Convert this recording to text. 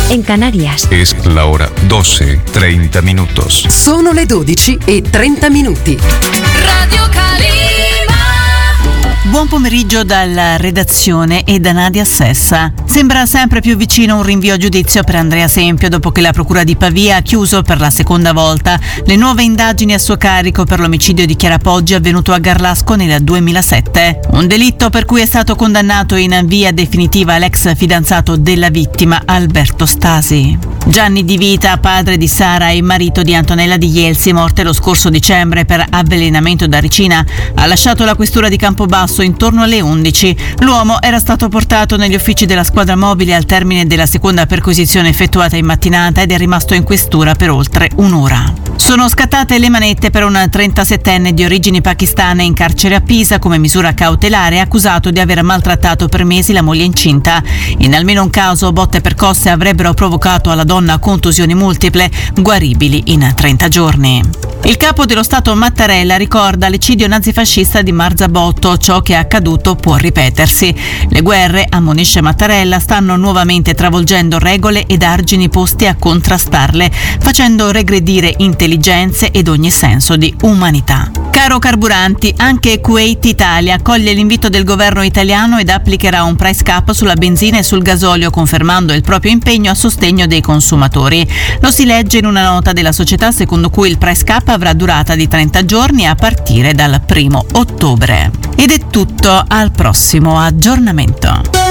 en Canarias. Es la hora 12:30 minutos. Sono le 12:30. Radio Calima. Buon pomeriggio dalla redazione e da Nadia Sessa. Sembra sempre più vicino un rinvio a giudizio per Andrea Sempio dopo che la procura di Pavia ha chiuso per la seconda volta le nuove indagini a suo carico per l'omicidio di Chiara Poggi avvenuto a Garlasco nel 2007. Un delitto per cui è stato condannato in via definitiva l'ex fidanzato della vittima Alberto Stasi. Gianni Di Vita, padre di Sara e marito di Antonella Di Ielsi, morte lo scorso dicembre per avvelenamento da ricina, ha lasciato la questura di Campobasso intorno alle 11. L'uomo era stato portato negli uffici della squadra mobile al termine della seconda perquisizione effettuata in mattinata ed è rimasto in questura per oltre un'ora. Sono scattate le manette per un 37enne di origini pakistane in carcere a Pisa come misura cautelare, accusato di aver maltrattato per mesi la moglie incinta. In almeno un caso botte percosse avrebbero provocato alla donna contusioni multiple, guaribili in 30 giorni. Il capo dello Stato Mattarella ricorda l'eccidio nazifascista di Marzabotto: ciò che è accaduto può ripetersi. Le guerre, ammonisce Mattarella, stanno nuovamente travolgendo regole ed argini posti a contrastarle, facendo regredire intelligenze ed ogni senso di umanità. Caro carburanti, anche Kuwait Italia accoglie l'invito del governo italiano ed applicherà un price cap sulla benzina e sul gasolio, confermando il proprio impegno a sostegno dei consumatori. Lo si legge in una nota della società secondo cui il price cap avrà durata di 30 giorni a partire dal 1° ottobre. Ed è tutto, al prossimo aggiornamento.